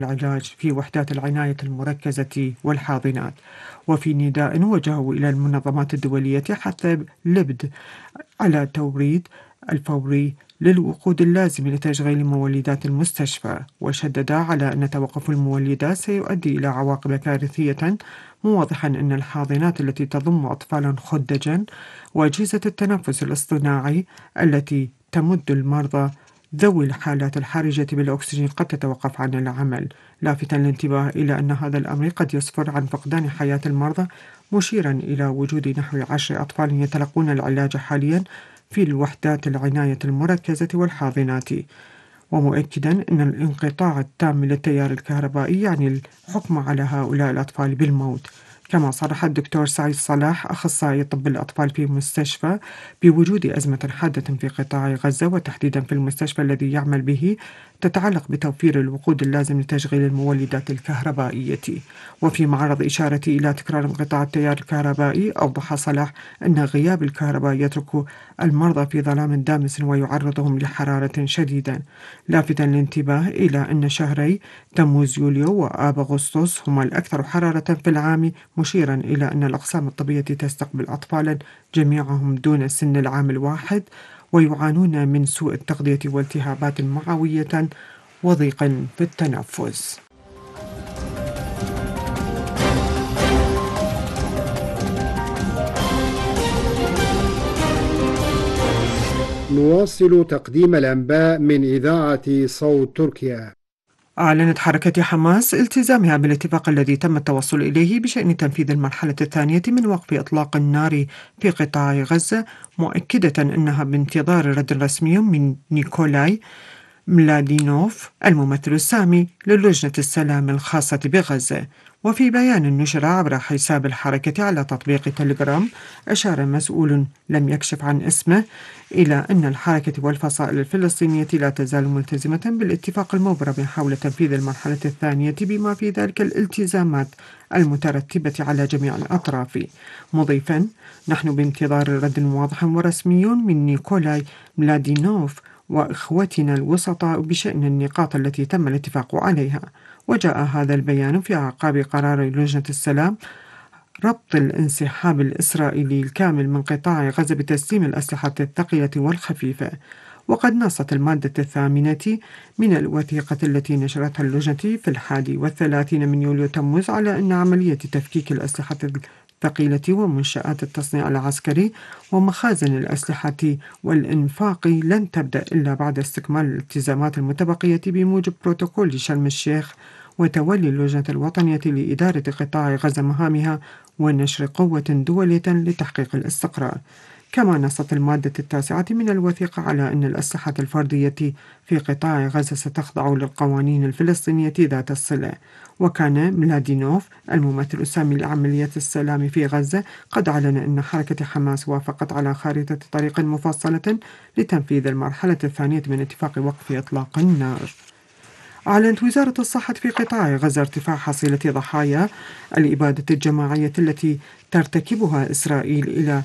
العلاج في وحدات العناية المركزة والحاضنات. وفي نداء وجهه إلى المنظمات الدولية حث لبد على توريد الفوري للوقود اللازم لتشغيل مولدات المستشفى، وشدد على أن توقف المولدات سيؤدي إلى عواقب كارثية، موضحا أن الحاضنات التي تضم أطفالا خدجا وأجهزة التنفس الاصطناعي التي تمد المرضى ذوي الحالات الحرجة بالأكسجين قد تتوقف عن العمل، لافتاً الانتباه إلى أن هذا الأمر قد يسفر عن فقدان حياة المرضى، مشيراً إلى وجود نحو 10 أطفال يتلقون العلاج حالياً في الوحدات العناية المركزة والحاضنات، ومؤكداً أن الانقطاع التام للتيار الكهربائي يعني الحكم على هؤلاء الأطفال بالموت. كما صرح الدكتور سعيد صلاح أخصائي طب الأطفال في مستشفى بوجود أزمة حادة في قطاع غزة، وتحديدا في المستشفى الذي يعمل به، تتعلق بتوفير الوقود اللازم لتشغيل المولدات الكهربائية. وفي معرض إشارة إلى تكرار انقطاع التيار الكهربائي، أوضح صلاح أن غياب الكهرباء يترك المرضى في ظلام دامس ويعرضهم لحرارة شديدة، لافتا الانتباه إلى أن شهري تموز يوليو وآب أغسطس هما الأكثر حرارة في العام، مشيرا إلى أن الأقسام الطبية تستقبل أطفالا جميعهم دون سن العام الواحد، ويعانون من سوء التغذية والتهابات معوية وضيق في التنفس. نواصل تقديم الأنباء من إذاعة صوت تركيا. أعلنت حركة حماس التزامها بالاتفاق الذي تم التوصل إليه بشأن تنفيذ المرحلة الثانية من وقف إطلاق النار في قطاع غزة، مؤكدة أنها بانتظار رد رسمي من نيكولاي ملادينوف الممثل السامي للجنة السلام الخاصة بغزة. وفي بيان نشر عبر حساب الحركة على تطبيق تليجرام، أشار مسؤول لم يكشف عن اسمه إلى أن الحركة والفصائل الفلسطينية لا تزال ملتزمة بالاتفاق المبرم حول تنفيذ المرحلة الثانية، بما في ذلك الالتزامات المترتبة على جميع الأطراف، مضيفا: نحن بانتظار رد واضح ورسمي من نيكولاي ملادينوف وإخوتنا الوسطاء بشأن النقاط التي تم الاتفاق عليها. وجاء هذا البيان في أعقاب قرار لجنة السلام ربط الانسحاب الإسرائيلي الكامل من قطاع غزة بتسليم الأسلحة الثقيلة والخفيفة. وقد نصت المادة الثامنة من الوثيقة التي نشرتها اللجنة في 31 من يوليو تموز على أن عملية تفكيك الأسلحة الثقيلة ومنشآت التصنيع العسكري ومخازن الأسلحة والإنفاق لن تبدأ إلا بعد استكمال الالتزامات المتبقية بموجب بروتوكول شرم الشيخ، وتولي اللجنة الوطنية لإدارة قطاع غزة مهامها ونشر قوة دولية لتحقيق الاستقرار. كما نصت المادة التاسعة من الوثيقة على أن الأسلحة الفردية في قطاع غزة ستخضع للقوانين الفلسطينية ذات الصلة. وكان ميلادينوف الممثل السامي لعملية السلام في غزة قد أعلن أن حركة حماس وافقت على خارطة طريق مفصلة لتنفيذ المرحلة الثانية من اتفاق وقف إطلاق النار. أعلنت وزارة الصحة في قطاع غزة ارتفاع حصيلة ضحايا الإبادة الجماعية التي ترتكبها إسرائيل إلى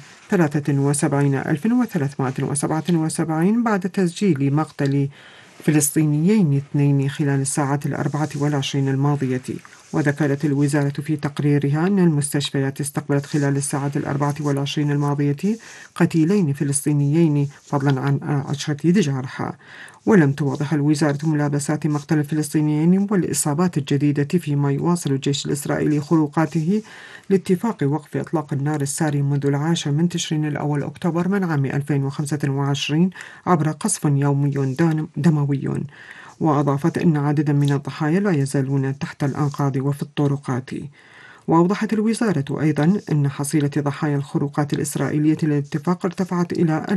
73,377 بعد تسجيل مقتل فلسطينيين 2 خلال الساعات 24 الماضية. وذكرت الوزارة في تقريرها أن المستشفيات استقبلت خلال الساعات 24 الماضية قتيلين فلسطينيين فضلا عن 10 جرحى. ولم توضح الوزارة ملابسات مقتل الفلسطينيين والإصابات الجديدة، فيما يواصل الجيش الإسرائيلي خروقاته لاتفاق وقف إطلاق النار الساري منذ 10 من تشرين الأول أكتوبر من عام 2025 عبر قصف يومي دموي. وأضافت أن عددا من الضحايا لا يزالون تحت الأنقاض وفي الطرقات. وأوضحت الوزارة أيضا أن حصيلة ضحايا الخروقات الإسرائيلية للاتفاق ارتفعت إلى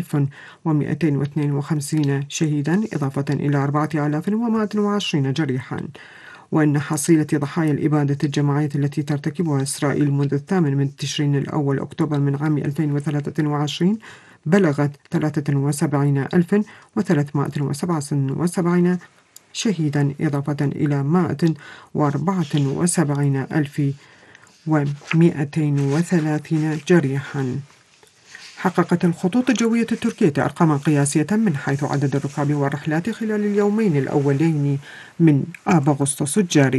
1252 شهيدا، إضافة إلى 4120 جريحا. وأن حصيلة ضحايا الإبادة الجماعية التي ترتكبها إسرائيل منذ 8 من تشرين الأول أكتوبر من عام 2023 بلغت 73,377 شهيدا، إضافة إلى 174,230 جريحا. حققت الخطوط الجوية التركية أرقاما قياسية من حيث عدد الركاب والرحلات خلال اليومين الأولين من آب أغسطس الجاري.